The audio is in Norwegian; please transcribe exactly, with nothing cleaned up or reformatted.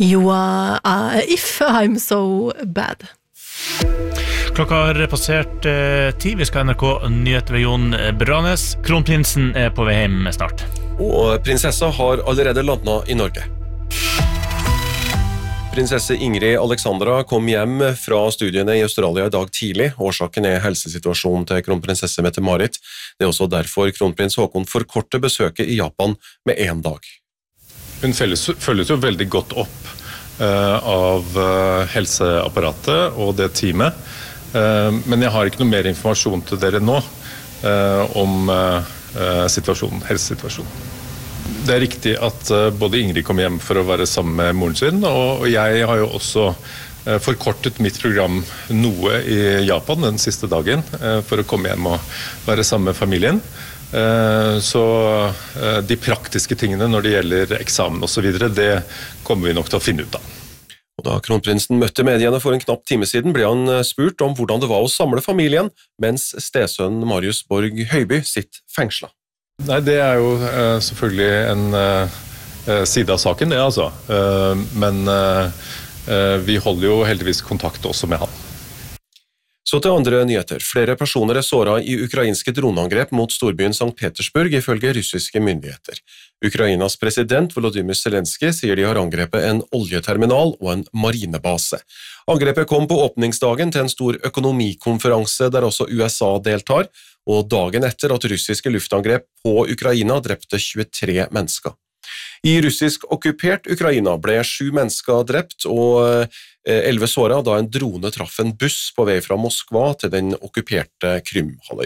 You are, uh, if I'm so bad. Klokka har passert eh, ti. Vi skal N R K Nyheter ved Jon Branes. Kronprinsen er på vei hjem snart. Og prinsessa har allerede landet i Norge. Prinsesse Ingrid Alexandra kom hjem fra studiene i Australia i dag tidlig. Årsaken er helsesituasjonen til kronprinsesse Mette-Marit. Det er også derfor kronprins Håkon forkorter besøket i Japan med en dag. Hun følges, følges jo veldig godt opp uh, av uh, helseapparatet og det teamet. Uh, men jeg har ikke noe mer informasjon til dere nå uh, om uh, uh, situasjonen, helsesituasjonen. Det er riktig at uh, både Ingrid kom hjem for å være sammen med moren sin, og, og jeg har jo også uh, forkortet mitt program noe i Japan den siste dagen uh, for å komme hjem og være sammen med familien. Uh, så uh, de praktiske tingene når det gjelder eksamen og så videre, det kommer vi nok til å finne ut av. Og da kronprinsen møtte mediene for en knapp time siden, ble han spurt om hvordan det var å samle familien, mens stesønnen Marius Borg Høiby sitt fengsla. Nei, det er jo uh, selvfølgelig en uh, side av saken, det altså. Uh, men uh, uh, vi holder jo heldigvis kontakt også med han. Så til andre nyheter. Flere personer er såret i ukrainske droneangrep mot storbyen Sankt Petersburg ifølge russiske myndigheter. Ukrainas president Volodymyr Zelensky sier de har angrepet en oljeterminal og en marinebase. Angrepet kom på åpningsdagen til en stor økonomikonferanse der også U S A deltar, og dagen etter at russiske luftangrep på Ukraina drepte tjuetre mennesker. I russisk okkupert Ukraina ble sju mennesker drept og elleve såret da en drone traff en buss på vei fra Moskva til den okkuperte Krymhalvøya.